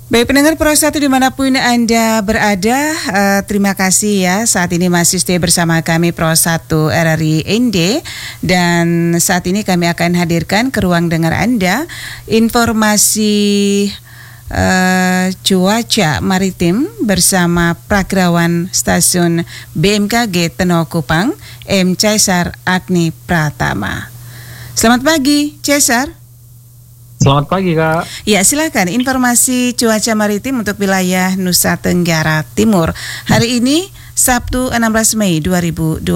Baik pendengar Pro 1 dimanapun Anda berada, terima kasih ya saat ini masih stay bersama kami Pro 1 RRI ND, dan saat ini kami akan hadirkan ke ruang dengar Anda informasi cuaca maritim bersama Pragrawan Stasiun BMKG Teno Kupang, M. Caesar Agni Pratama. Selamat pagi, Caesar. Selamat pagi, Kak. Ya, silakan informasi cuaca maritim untuk wilayah Nusa Tenggara Timur. Hari ini Sabtu 16 Mei 2026.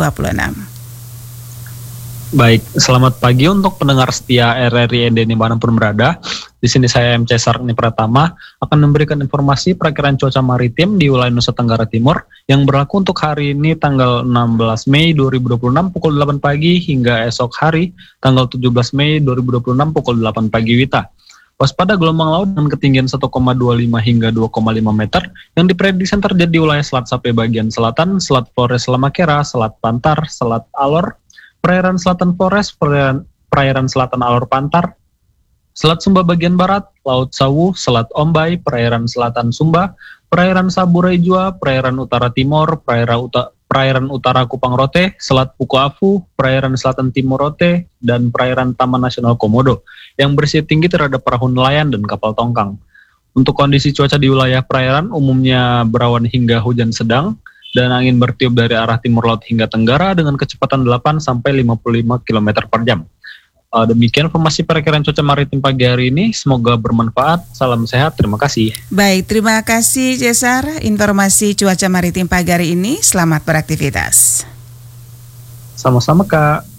Baik, selamat pagi untuk pendengar setia RRI ND dimanapun berada. Di sini saya M. Caesar Agni Pratama akan memberikan informasi perakiraan cuaca maritim di wilayah Nusa Tenggara Timur yang berlaku untuk hari ini tanggal 16 Mei 2026 pukul 8 pagi hingga esok hari tanggal 17 Mei 2026 pukul 8 pagi WITA. Waspada gelombang laut dengan ketinggian 1,25 hingga 2,5 meter yang diprediksi terjadi di wilayah Selat Sape bagian selatan, Selat Flores Lamakera, Selat Pantar, Selat Alor, perairan selatan Flores, perairan selatan Alor Pantar, Selat Sumba bagian barat, Laut Sawu, Selat Ombai, perairan selatan Sumba, perairan Saburai Jua, perairan utara Timur, perairan utara Kupang Rote, Selat Puku Afu, perairan selatan Timur Rote, dan perairan Taman Nasional Komodo yang bersih tinggi terhadap perahu nelayan dan kapal tongkang. Untuk kondisi cuaca di wilayah perairan umumnya berawan hingga hujan sedang dan angin bertiup dari arah timur laut hingga tenggara dengan kecepatan 8 sampai 55 km per jam. Demikian informasi perakiraan cuaca maritim pagi hari ini. Semoga bermanfaat. Salam sehat. Terima kasih. Baik, terima kasih Cesar. Informasi cuaca maritim pagi hari ini. Selamat beraktivitas. Sama-sama, Kak.